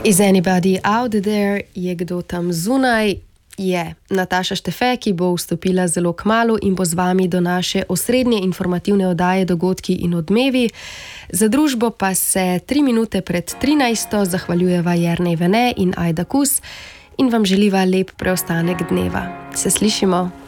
Is anybody out there? Je kdo tam zunaj? Je Nataša Štefe, ki bo vstopila zelo kmalu in bo z vami do naše osrednje informativne oddaje Dogodki in odmevi. Za družbo pa se 3 minute pred 13. zahvaljujeva Jernej Vene in Ajda Kus in vam želiva lep preostanek dneva. Se slišimo!